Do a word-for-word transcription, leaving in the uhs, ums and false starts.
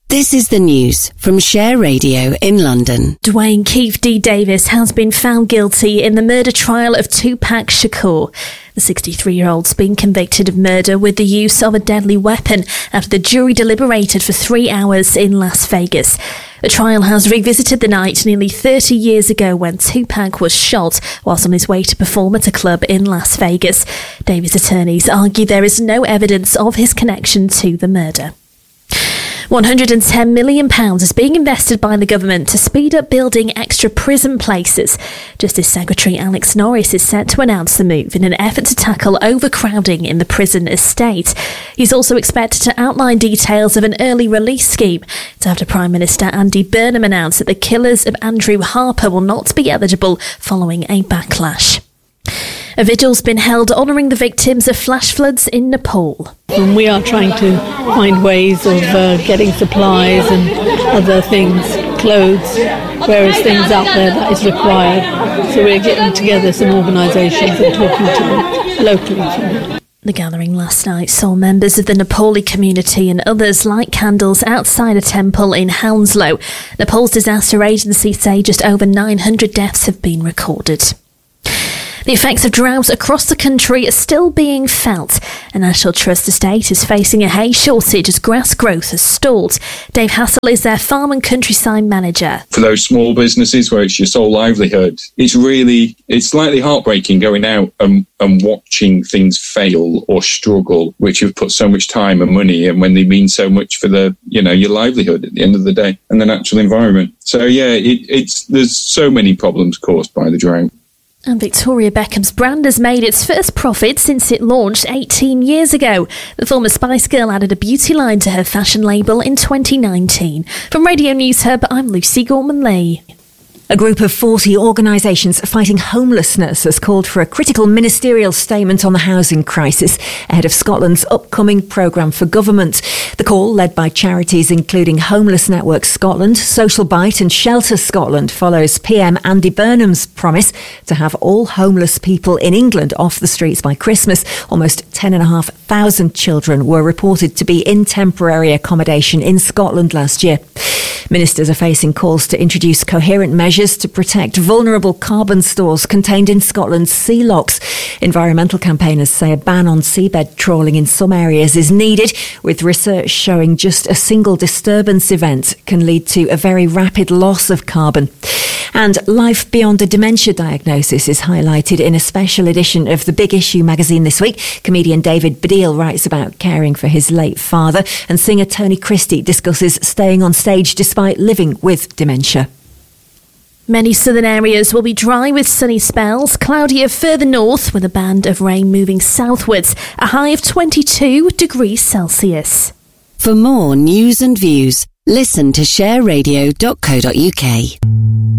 This is the news from Share Radio in London. Dwayne Keith D. Davis has been found guilty in the murder trial of Tupac Shakur. The sixty-three-year-old's been convicted of murder with the use of a deadly weapon after the jury deliberated for three hours in Las Vegas. The trial has revisited the night nearly thirty years ago when Tupac was shot whilst on his way to perform at a club in Las Vegas. Davis' attorneys argue there is no evidence of his connection to the murder. one hundred ten million pounds is being invested by the government to speed up building extra prison places. Justice Secretary Alex Norris is set to announce the move in an effort to tackle overcrowding in the prison estate. He's also expected to outline details of an early release scheme. It's after Prime Minister Andy Burnham announced that the killers of Andrew Harper will not be eligible following a backlash. A vigil's been held honouring the victims of flash floods in Nepal. And we are trying to find ways of uh, getting supplies and other things, clothes, various things out there that is required. So we're getting together some organisations and talking to them locally. The gathering last night saw members of the Nepali community and others light candles outside a temple in Hounslow. Nepal's disaster agency say just over nine hundred deaths have been recorded. The effects of drought across the country are still being felt. A National Trust estate is facing a hay shortage as grass growth has stalled. Dave Hassel is their farm and countryside manager. For those small businesses where it's your sole livelihood, it's really, it's slightly heartbreaking going out and, and watching things fail or struggle, which you've put so much time and money in when they mean so much for the, you know, your livelihood at the end of the day and the natural environment. So yeah, it, it's, there's so many problems caused by the drought. And Victoria Beckham's brand has made its first profit since it launched eighteen years ago. The former Spice Girl added a beauty line to her fashion label in twenty nineteen. From Radio News Hub, I'm Lucy Gorman-Lee. A group of forty organisations fighting homelessness has called for a critical ministerial statement on the housing crisis ahead of Scotland's upcoming programme for government. The call, led by charities including Homeless Network Scotland, Social Bite and Shelter Scotland, follows P M Andy Burnham's promise to have all homeless people in England off the streets by Christmas. Almost ten and a half thousand children were reported to be in temporary accommodation in Scotland last year. Ministers are facing calls to introduce coherent measures to protect vulnerable carbon stores contained in Scotland's sea locks. Environmental campaigners say a ban on seabed trawling in some areas is needed, with research showing just a single disturbance event can lead to a very rapid loss of carbon. And life beyond a dementia diagnosis is highlighted in a special edition of The Big Issue magazine this week. Comedian David Baddiel writes about caring for his late father, and singer Tony Christie discusses staying on stage despite living with dementia. Many southern areas will be dry with sunny spells, cloudier further north with a band of rain moving southwards, a high of twenty-two degrees Celsius. For more news and views, listen to share radio dot co dot uk.